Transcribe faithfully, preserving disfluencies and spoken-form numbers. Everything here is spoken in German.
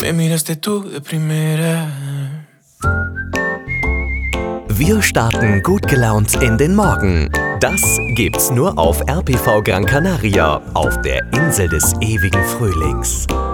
Me miraste tú de primera. Wir starten gut gelaunt in den Morgen. Das gibt's nur auf R P V Gran Canaria, auf der Insel des ewigen Frühlings.